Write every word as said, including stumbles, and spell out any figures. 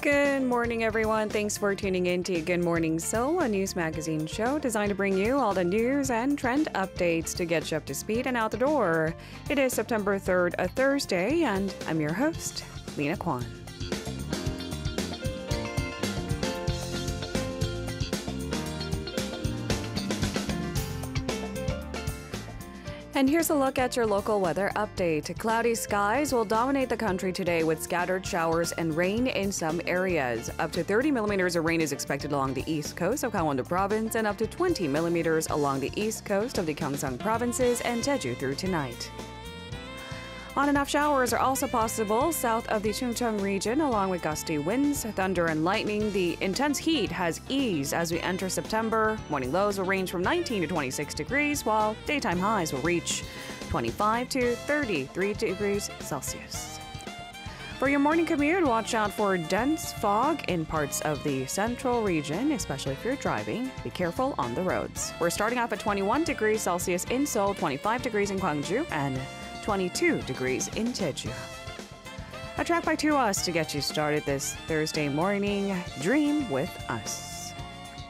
Good morning, everyone. Thanks for tuning in to Good Morning Seoul, a news magazine show designed to bring you all the news and trend updates to get you up to speed and out the door. It is September third, a Thursday, and I'm your host, Lena Kwan. And here's a look at your local weather update. Cloudy skies will dominate the country today with scattered showers and rain in some areas. Up to thirty millimeters of rain is expected along the east coast of Gangwon-do province and up to twenty millimeters along the east coast of the Gyeongsang provinces and Jeju through tonight. On and off showers are also possible south of the Chungcheong region, along with gusty winds, thunder, and lightning. The intense heat has eased as we enter September. Morning lows will range from nineteen to twenty-six degrees, while daytime highs will reach twenty-five to thirty-three degrees Celsius. For your morning commute, watch out for dense fog in parts of the central region, especially if you're driving. Be careful on the roads. We're starting off at twenty-one degrees Celsius in Seoul, twenty-five degrees in Gwangju, and twenty-two degrees in Jeju. A track by Two Us to get you started this Thursday morning. Dream with Us.